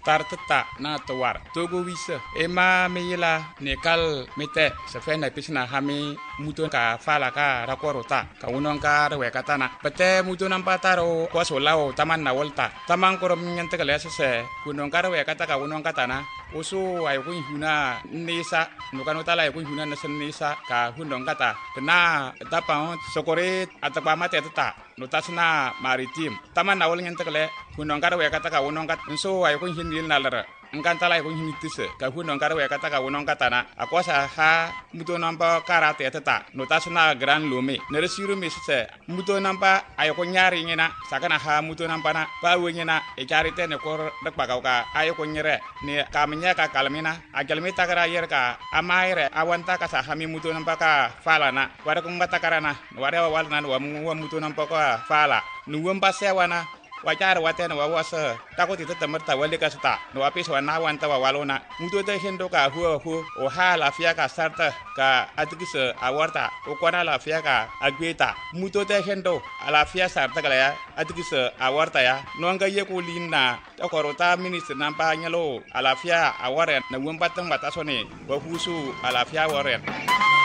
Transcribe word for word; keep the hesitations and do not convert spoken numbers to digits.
tartata na tawar togo wisa ema meyila nekal mete sefe na pisna hami muto ka fala ka rakorota ka unon ka rewe katana pete muto nampataro kwaso lao taman na volta taman korom nyante kale sese kunon ka rewe kata ka unon katana usu ay kun huna nisa nukano tala ay kun huna nasen nisa ka hundong kata kena tapa sokore atapa mate tata notasna maritim taman na wol nyante kale kunon ka rewe kata ka unon kat so ay kun hindi nalara ngkantala ay kun hindi tise ka hundong ka rewe kata ka unon katana akwasa ha muto nampa karate tata notasna gran lume neresiru mesese muto nampa ay kun nyari ngina sakana ha muto nampa na pa wenyina e charite ne kor dakpa ka ay kun nyere ne kamnya ka kalmina ajalmi takara yer ka amaire awanta ka sa hami muto nampa ka fala na wara kun batakarana wara wal nan wa mu muto nampa ka fala nuwam pasewana wajar watena wa wasa takoti tata marta wale ka sta no apis wana wanta wa walona muto te hendo ka hu hu o ha la fia ka sarta ka atikisa awarta o kwana la fia ka agweta muto te hendo ala fia sarta kala ya atikisa awarta ya no anga ye ko linna takorota minister nampa nyalo ala fia aware na wumpa tang batasone wa husu ala fia aware